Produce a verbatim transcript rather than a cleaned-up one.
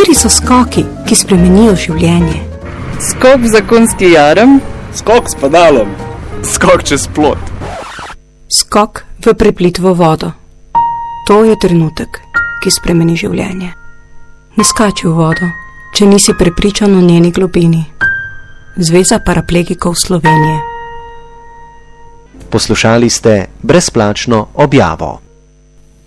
Kateri so skoki, ki spremenijo življenje? Skok v zakonski jarem. Skok s pedalom. Skok čez plot. Skok v preplitvo vodo. To je trenutek, ki spremeni življenje. Ne skači v vodo, če nisi prepričan o njeni globini. Zveza paraplegikov Slovenije. Poslušali ste brezplačno objavo.